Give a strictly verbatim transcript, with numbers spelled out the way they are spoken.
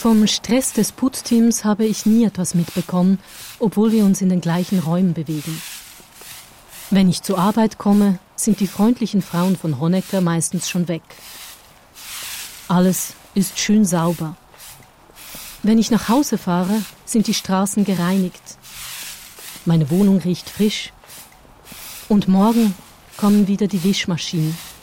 Vom Stress des Putzteams habe ich nie etwas mitbekommen, obwohl wir uns in den gleichen Räumen bewegen. Wenn ich zur Arbeit komme, sind die freundlichen Frauen von Honecker meistens schon weg. Alles ist schön sauber. Wenn ich nach Hause fahre, sind die Straßen gereinigt. Meine Wohnung riecht frisch. Und morgen kommen wieder die Wischmaschinen.